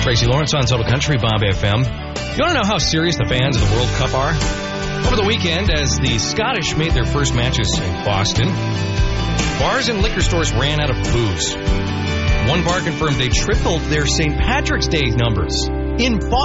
Tracy Lawrence on Total Country, Bob FM. You want to know how serious the fans of the World Cup are? Over the weekend, as the Scottish made their first matches in Boston, bars and liquor stores ran out of booze. One bar confirmed they tripled their St. Patrick's Day numbers in Boston.